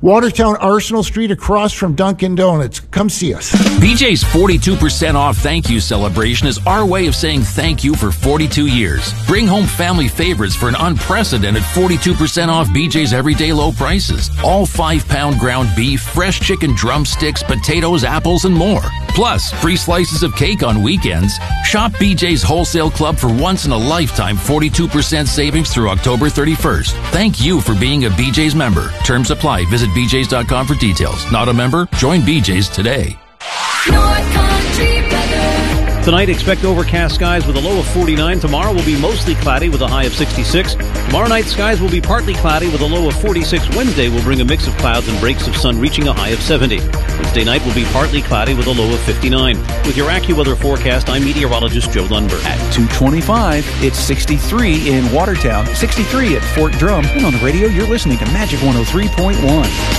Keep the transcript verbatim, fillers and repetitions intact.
Watertown, Arsenal Street, across from Dunkin' Donuts. Come see us. B J's forty-two percent off thank you celebration is our way of saying thank you for forty-two years. Bring home family favorites for an unprecedented forty-two percent off B J's everyday low prices. All five pound ground beef, fresh chicken drumsticks, potatoes, apples, and more. Plus, free slices of cake on weekends. Shop B J's Wholesale Club for once-in-a-lifetime forty-two percent savings through October thirty-first. Thank you for being a B J's member. Terms apply. Visit b j's dot com for details. Not a member? Join B J's today. North Country weather. Tonight, expect overcast skies with a low of forty-nine. Tomorrow will be mostly cloudy with a high of sixty-six. Tomorrow night, skies will be partly cloudy with a low of forty-six. Wednesday will bring a mix of clouds and breaks of sun, reaching a high of seventy. Wednesday night will be partly cloudy with a low of fifty-nine. With your AccuWeather forecast, I'm meteorologist Joe Lundberg. At two twenty-five, it's sixty-three in Watertown, sixty-three at Fort Drum. And on the radio, you're listening to Magic one oh three point one.